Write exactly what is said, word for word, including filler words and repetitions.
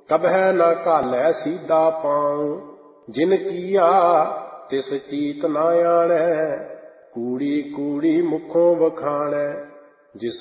ਕਬਹਿ ਨ ਘਾਲੈ ਸੀਧਾ ਪਾਉ, ਜਿਨ ਕੀਆ ਤਿਸ ਚੀਤ ਨ ਆਣੈ। ਕੂੜੀ ਕੂੜੀ ਮੁਖੋਂ ਵਖਾਣੈ, ਜਿਸ